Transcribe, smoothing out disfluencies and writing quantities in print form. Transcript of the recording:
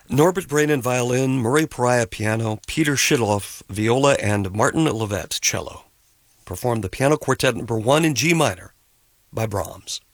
Norbert Brainin violin, Murray Pariah piano, Peter Shidloff viola, and Martin Levett cello. Performed the Piano Quartet No. 1 in G minor by Brahms.